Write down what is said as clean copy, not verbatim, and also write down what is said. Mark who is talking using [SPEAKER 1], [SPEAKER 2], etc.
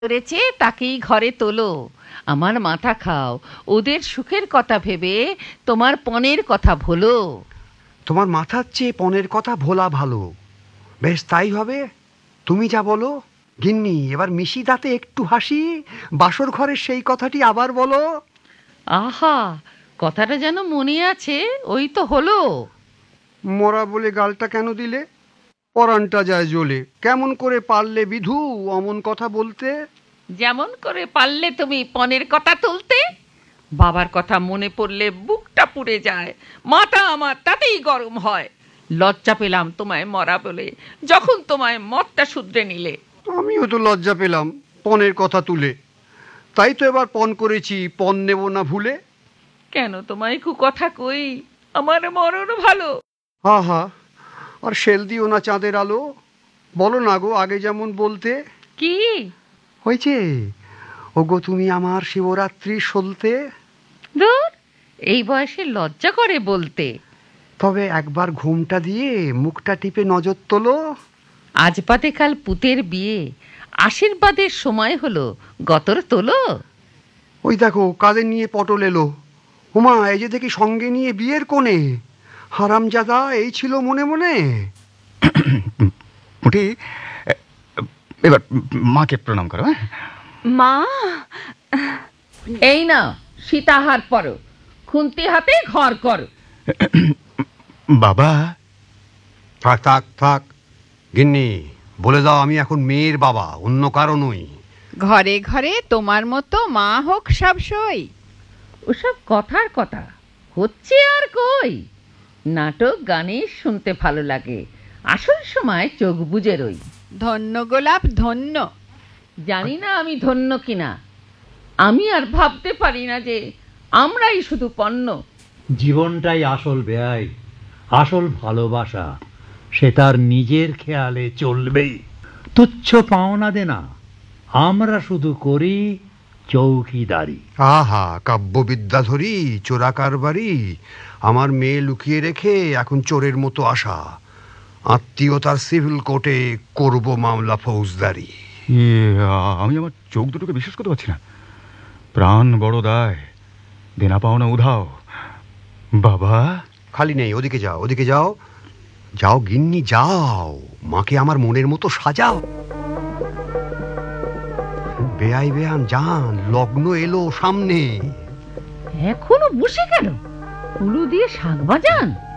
[SPEAKER 1] করেছে তাকেই ঘরে তোলো, আমার মাথা খাও, ওদের সুখের কথা ভেবে তোমার পণের কথা ভোলো।
[SPEAKER 2] তোমার মাথার চেয়ে পণের কথা ভোলা ভালো। বেশ তাই হবে, তুমি যা বলো। গিন্নি, এবার মিশি দাঁতে একটু হাসি, বাসর ঘরের সেই কথাটি আবার বলো।
[SPEAKER 1] আহা, কথাটা যেন মনে আছে। ওই তো হলো।
[SPEAKER 2] মরা বলে গালটা কেন দিলে? পরানটা যায় জ্বলে। কেমন করে পারলে বিধু অমন কথা বলতে?
[SPEAKER 1] যেমন করে পারলে তুমি পণের কথা তুলতে। বাবার কথা মনে পড়লে বুকটা পুড়ে যায়, মাথা আমার তাতেই গরম হয়। লজ্জা পেলাম তোমায় মরা বলে, যখন তোমায় মতটা শুধরে নিলে।
[SPEAKER 2] আমিও তো লজ্জা পেলাম পণের কথা তুলে। তাই তো এবার পণ করেছি, পণ নেব না ভুলে।
[SPEAKER 1] কেন তোমায় কথা কই, আমার মরণ ভালো।
[SPEAKER 2] হা হা, আর শেল দিও না চাঁদের আলো। বলো না গো আগে যেমন বলতে।
[SPEAKER 1] কি
[SPEAKER 2] হয়েছে ওগো তুমি আমার শিবরাত্রি সলতে।
[SPEAKER 1] দূর, এই বয়সে লজ্জা করে বলতে।
[SPEAKER 2] তবে একবার ঘুমটা দিয়ে মুখটা টিপে নজর তোলো।
[SPEAKER 1] আজ বাদে কাল পুতের বিয়ে, আশীর্বাদের সময় হলো, গতর তোলো।
[SPEAKER 2] ওই দেখো কাদের নিয়ে পটল এলো। হুমা, এই যে দেখি সঙ্গে নিয়ে বিয়ের কোণে। হারামজাদা, এই ছিল মনে মনে।
[SPEAKER 3] পুটি, এবার মাকে প্রণাম করো।
[SPEAKER 4] মা,
[SPEAKER 1] এই না, সীতাহার পরো, খুন্তি হাতে ঘর করো।
[SPEAKER 3] বাবা।
[SPEAKER 2] থাক থাক থাক গিন্নি, বলে দাও আমি এখন মেয়ের বাবা, অন্য কারো নই।
[SPEAKER 4] ঘরে ঘরে তোমার মতো মা হোক সব সই।
[SPEAKER 1] ওসব কথার কথা হচ্ছে আর কই। নাটক গানে শুনতে ভালো লাগে, আসল সময় চোখ বুজে রই।
[SPEAKER 4] ধন্য গোলাপ ধন্য।
[SPEAKER 1] জানি না আমি ধন্য কিনা, আমি আর ভাবতে পারি না যে আমরাই শুধু পণ্য।
[SPEAKER 5] জীবনটাই আসল ব্যয়, আসল ভালোবাসা। সে তার নিজের খেয়ালে চলবেই। তুচ্ছ পাওনা দেনা আমরা শুধু করি চৌকিদারি।
[SPEAKER 2] আহা, কাব্যবিদ্যাধরী চোরা কারবারি। আমার মেয়ে লুকিয়ে রেখে এখন চোরের মতো আশা। আত্মীয়তার সিভিল কোর্টে করব মামলা ফৌজদারি।
[SPEAKER 3] আমি আমার চোখ দুটোকে বিশ্বাস করতে পারছি না। প্রাণ বড় দায়, দেনা পাওনা উধাও। বাবা।
[SPEAKER 2] খালি নেই, ওদিকে যাও, ওদিকে যাও। যাও গিন্নি যাও, মাকে আমার মনের মতো সাজাও। বেআই বেয়ান যান, লগ্ন এলো সামনে।
[SPEAKER 1] এখনো বসে গেল, কুলু দিয়ে শাক বাজান।